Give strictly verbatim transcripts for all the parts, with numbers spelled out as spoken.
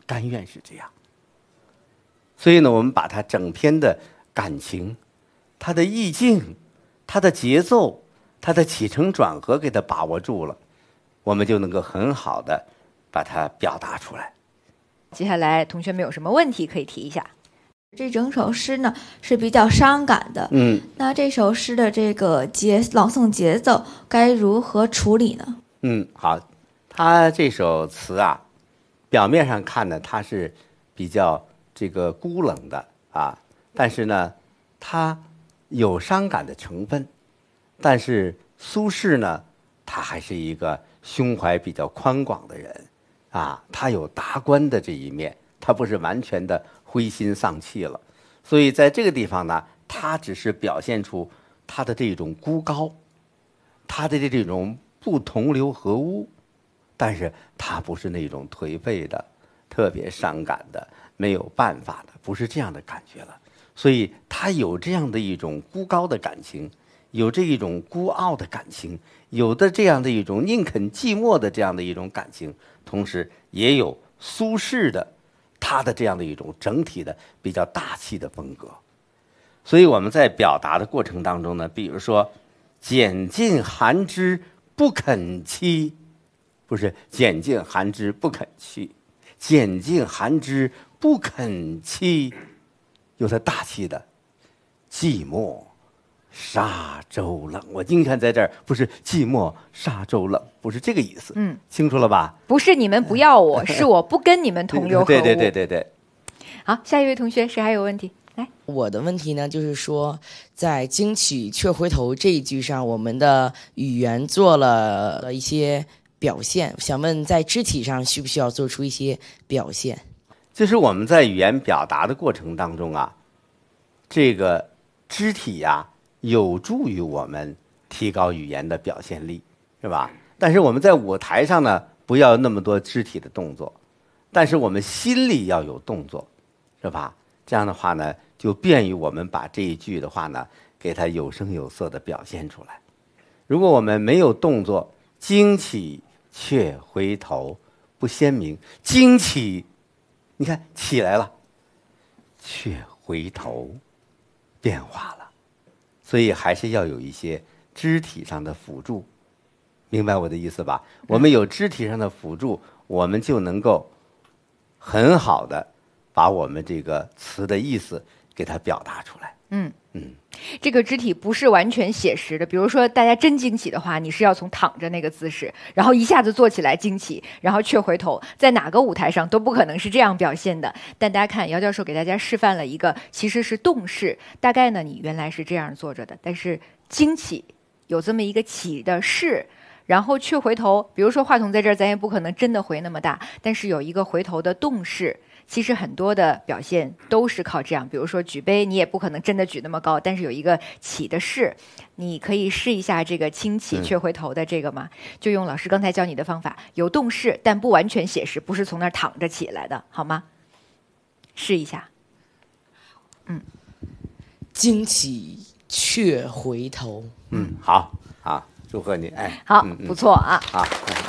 甘愿是这样。所以呢，我们把它整篇的感情、它的意境、它的节奏、它的起承转合给它把握住了，我们就能够很好的把它表达出来。 接下来同学们有什么问题可以提一下？ 这整首诗呢是比较伤感的， 嗯， 那这首诗的这个节朗诵节奏该如何处理呢？ 嗯，好，他这首词啊，表面上看呢，它是比较这个孤冷的啊，但是呢，它有伤感的成分，但是苏轼呢，他还是一个胸怀比较宽广的人啊，他有达观的这一面，他不是完全的灰心丧气了，所以在这个地方呢，他只是表现出他的这种孤高，他的这种不同流合污，但是他不是那种颓废的、特别伤感的、没有办法的，不是这样的感觉了。所以他有这样的一种孤高的感情，有这一种孤傲的感情，有的这样的一种宁肯寂寞的这样的一种感情，同时也有苏轼的他的这样的一种整体的比较大气的风格。所以我们在表达的过程当中呢，比如说拣尽寒枝不肯栖，不是拣尽寒枝不肯去，拣尽寒枝不肯栖，有它大气的寂寞沙洲冷。我经常在这儿，不是寂寞沙洲冷，不是这个意思。 嗯， 清楚了吧？ 不是你们不要我，是我不跟你们同流合污。 对对对对对。 好，下一位同学，谁还有问题？来， 我的问题呢，就是说，在惊起却回头这一句上，我们的语言做了一些表现，想问在肢体上需不需要做出一些表现？ 就是我们在语言表达的过程当中啊，这个肢体呀、啊，有助于我们提高语言的表现力，是吧？但是我们在舞台上呢，不要那么多肢体的动作，但是我们心里要有动作，是吧？这样的话呢，就便于我们把这一句的话呢，给它有声有色的表现出来。如果我们没有动作，惊起却回头，不鲜明。惊起，你看起来了，却回头，变化了。所以还是要有一些肢体上的辅助，明白我的意思吧？我们有肢体上的辅助，我们就能够很好的把我们这个词的意思给它表达出来。 嗯嗯， 这个肢体不是完全写实的。比如说，大家真惊起的话，你是要从躺着那个姿势，然后一下子坐起来惊起，然后却回头，在哪个舞台上都不可能是这样表现的。但大家看，姚教授给大家示范了一个其实是动势，大概呢你原来是这样坐着的，但是惊起有这么一个起的势。然后却回头，比如说话筒在这儿，咱也不可能真的回那么大，但是有一个回头的动势。其实很多的表现都是靠这样，比如说举杯，你也不可能真的举那么高，但是有一个起的势，你可以试一下这个轻起却回头的这个嘛，就用老师刚才教你的方法，有动势但不完全写实，不是从那儿躺着起来的，好吗？试一下。嗯， 惊起却回头。 嗯，好，好，祝贺你，哎， 好， 嗯嗯、 不错啊。 好。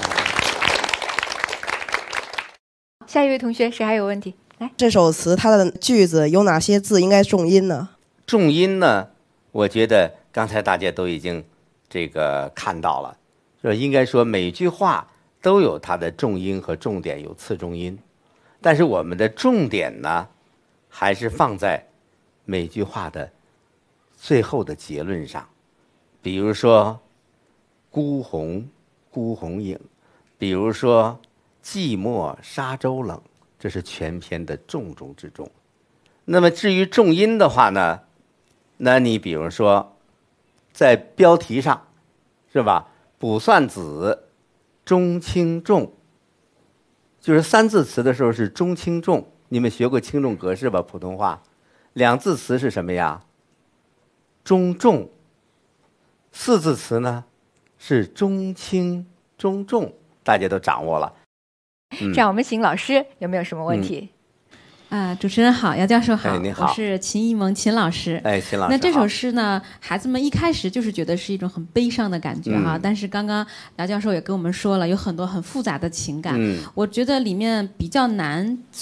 下一位同学，谁还有问题？来， 这首词它的句子有哪些字应该重音呢？ 重音呢，我觉得刚才大家都已经这个看到了，说应该说每句话都有它的重音和重点，有次重音，但是我们的重点呢，还是放在每句话的最后的结论上，比如说孤鸿，孤鸿影，比如说寂寞沙洲冷，这是全篇的重中之重。那么至于重音的话呢，那你比如说在标题上，是吧？卜算子中轻重，就是三字词的时候是中轻重，你们学过轻重格式吧？普通话两字词是什么呀？中重。四字词呢是中轻中重，大家都掌握了。 嗯、这样我们请老师有没有什么问题？ 啊、呃，主持人好，姚教授好， 哎、好我是秦一萌秦老师。 哎，秦老师。 那这首诗呢，孩子们一开始就是觉得是一种很悲伤的感觉哈、嗯，但是刚刚姚教授也跟我们说了，有很多很复杂的情感。 嗯， 我觉得里面比较难